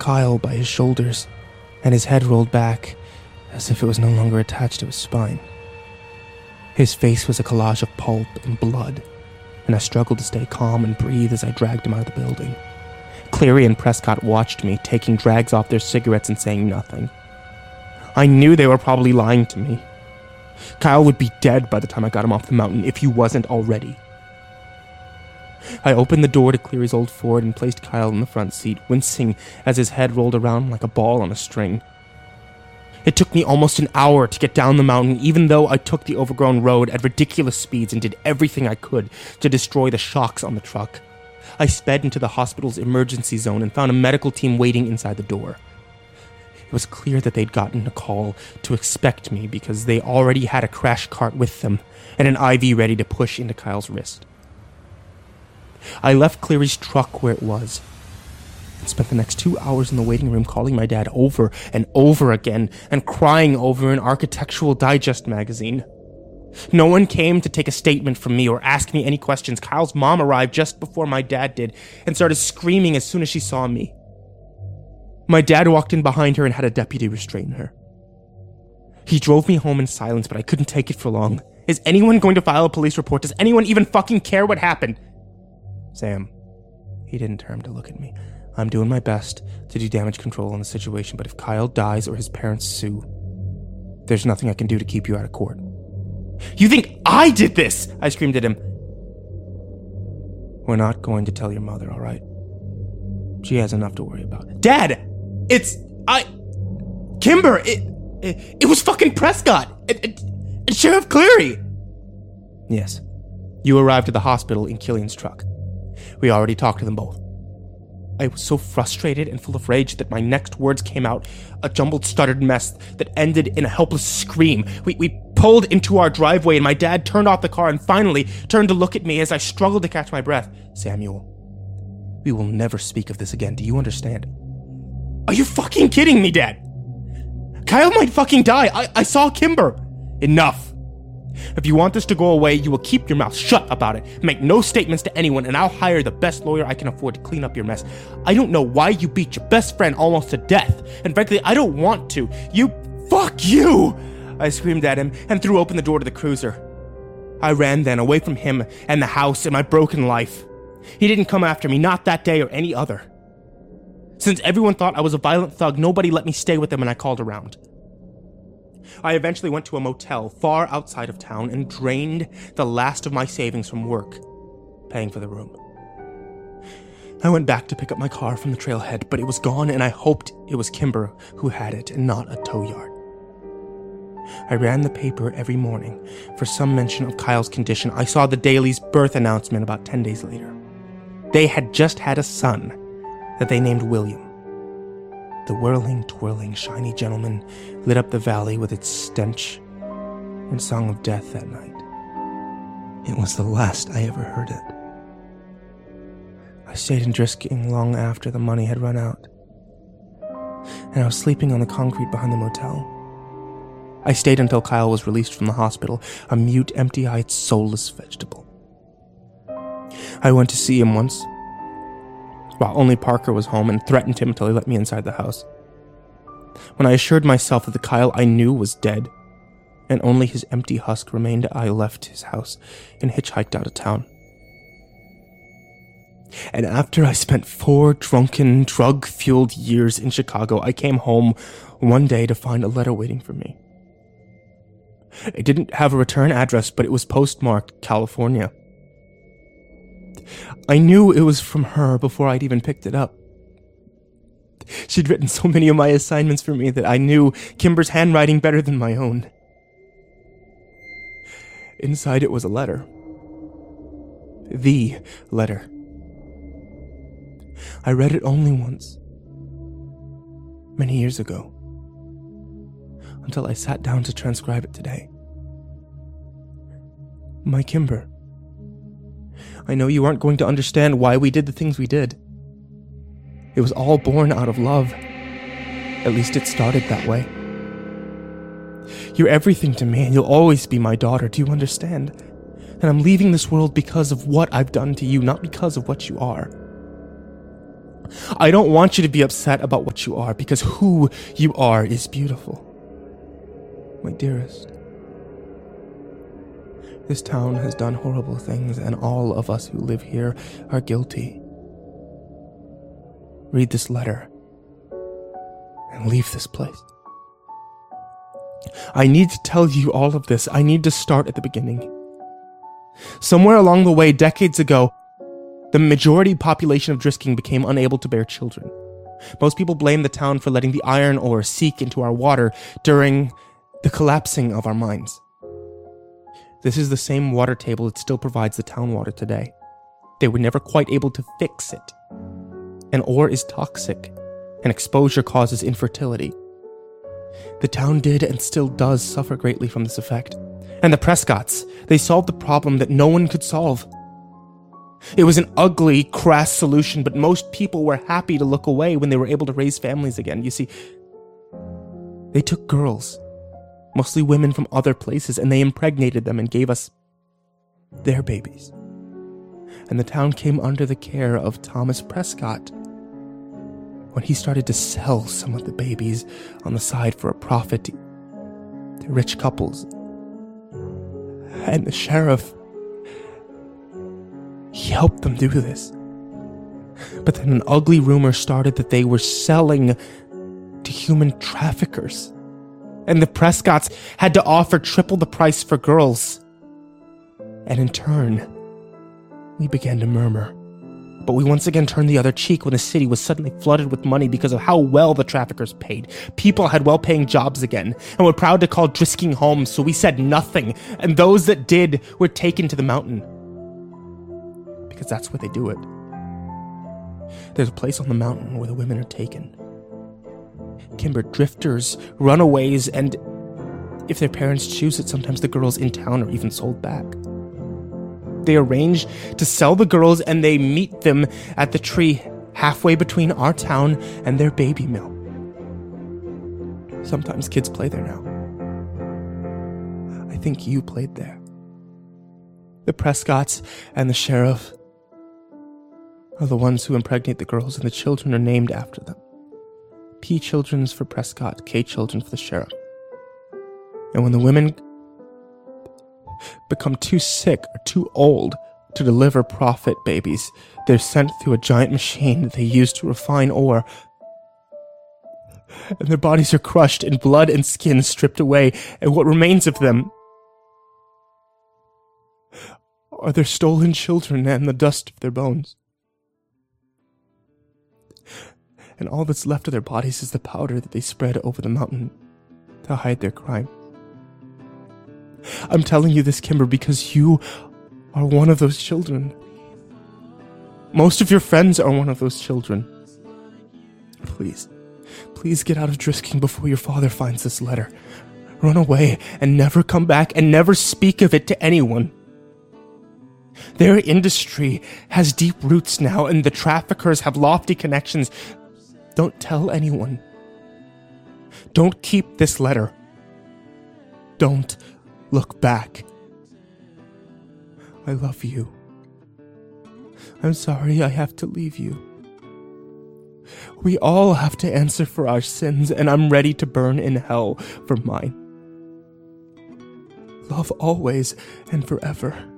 Kyle by his shoulders, and his head rolled back as if it was no longer attached to his spine. His face was a collage of pulp and blood, and I struggled to stay calm and breathe as I dragged him out of the building. Cleary and Prescott watched me, taking drags off their cigarettes and saying nothing. I knew they were probably lying to me. Kyle would be dead by the time I got him off the mountain, if he wasn't already. I opened the door to Cleary's old Ford and placed Kyle in the front seat, wincing as his head rolled around like a ball on a string. It took me almost an hour to get down the mountain, even though I took the overgrown road at ridiculous speeds and did everything I could to destroy the shocks on the truck. I sped into the hospital's emergency zone and found a medical team waiting inside the door. It was clear that they'd gotten a call to expect me because they already had a crash cart with them and an IV ready to push into Kyle's wrist. I left Cleary's truck where it was and spent the next 2 hours in the waiting room calling my dad over and over again and crying over an Architectural Digest magazine. No one came to take a statement from me or ask me any questions. Kyle's mom arrived just before my dad did and started screaming as soon as she saw me. My dad walked in behind her and had a deputy restrain her. He drove me home in silence, but I couldn't take it for long. Is anyone going to file a police report? Does anyone even fucking care what happened? Sam, he didn't turn to look at me. I'm doing my best to do damage control on the situation, but if Kyle dies or his parents sue, there's nothing I can do to keep you out of court. You think I did this? I screamed at him. We're not going to tell your mother, all right? She has enough to worry about. Dad! Kimber! It was fucking Prescott! And Sheriff Cleary! Yes. You arrived at the hospital in Killian's truck. We already talked to them both. I was so frustrated and full of rage that my next words came out, a jumbled, stuttered mess that ended in a helpless scream. We pulled into our driveway and my dad turned off the car and finally turned to look at me as I struggled to catch my breath. Samuel, we will never speak of this again. Do you understand? Are you fucking kidding me, Dad? Kyle might fucking die. I saw Kimber. Enough. If you want this to go away, you will keep your mouth shut about it. Make no statements to anyone, and I'll hire the best lawyer I can afford to clean up your mess. I don't know why you beat your best friend almost to death, and frankly, I don't want to. Fuck you! I screamed at him and threw open the door to the cruiser. I ran then, away from him and the house and my broken life. He didn't come after me, not that day or any other. Since everyone thought I was a violent thug, nobody let me stay with them and I called around. I eventually went to a motel far outside of town and drained the last of my savings from work, paying for the room. I went back to pick up my car from the trailhead, but it was gone and I hoped it was Kimber who had it and not a tow yard. I ran the paper every morning for some mention of Kyle's condition. I saw the Daily's birth announcement about 10 days later. They had just had a son that they named William. The whirling, twirling, shiny gentleman lit up the valley with its stench and song of death that night. It was the last I ever heard it. I stayed in Drisking long after the money had run out, and I was sleeping on the concrete behind the motel. I stayed until Kyle was released from the hospital, a mute, empty-eyed, soulless vegetable. I went to see him once, while only Parker was home, and threatened him until he let me inside the house. When I assured myself that the Kyle I knew was dead, and only his empty husk remained, I left his house and hitchhiked out of town. And after I spent 4 drunken, drug-fueled years in Chicago, I came home one day to find a letter waiting for me. It didn't have a return address, but it was postmarked California. I knew it was from her before I'd even picked it up. She'd written so many of my assignments for me that I knew Kimber's handwriting better than my own. Inside it was a letter. The letter. I read it only once, many years ago, until I sat down to transcribe it today. My Kimber, I know you aren't going to understand why we did the things we did. It was all born out of love. At least it started that way. You're everything to me, and you'll always be my daughter. Do you understand? And I'm leaving this world because of what I've done to you, not because of what you are. I don't want you to be upset about what you are, because who you are is beautiful. My dearest, this town has done horrible things, and all of us who live here are guilty. Read this letter and leave this place. I need to tell you all of this. I need to start at the beginning. Somewhere along the way, decades ago, the majority population of Drisking became unable to bear children. Most people blame the town for letting the iron ore seep into our water during the collapsing of our mines. This is the same water table that still provides the town water today. They were never quite able to fix it. And ore is toxic, and exposure causes infertility. The town did and still does suffer greatly from this effect. And the Prescotts, they solved the problem that no one could solve. It was an ugly, crass solution, but most people were happy to look away when they were able to raise families again. You see, they took girls, mostly women from other places, and they impregnated them and gave us their babies. And the town came under the care of Thomas Prescott when he started to sell some of the babies on the side for a profit to rich couples. And the sheriff, he helped them do this. But then an ugly rumor started that they were selling to human traffickers. And the Prescotts had to offer triple the price for girls. And in turn, we began to murmur. But we once again turned the other cheek when the city was suddenly flooded with money because of how well the traffickers paid. People had well-paying jobs again, and were proud to call Drisking home, so we said nothing. And those that did were taken to the mountain. Because that's where they do it. There's a place on the mountain where the women are taken. Kimber, drifters, runaways, and if their parents choose it, sometimes the girls in town are even sold back. They arrange to sell the girls, and they meet them at the tree halfway between our town and their baby mill. Sometimes kids play there now. I think you played there. The Prescotts and the sheriff are the ones who impregnate the girls, and the children are named after them. P. Children's for Prescott, K. Children for the sheriff. And when the women become too sick or too old to deliver prophet babies, they're sent through a giant machine that they use to refine ore. And their bodies are crushed and blood and skin stripped away, and what remains of them are their stolen children and the dust of their bones. And all that's left of their bodies is the powder that they spread over the mountain to hide their crime. I'm telling you this, Kimber, because you are one of those children. Most of your friends are one of those children. Please get out of Drisking before your father finds this letter. Run away and never come back, and never speak of it to anyone. Their industry has deep roots now, and the traffickers have lofty connections. Don't tell anyone. Don't keep this letter. Don't look back. I love you. I'm sorry I have to leave you. We all have to answer for our sins, and I'm ready to burn in hell for mine. Love always and forever.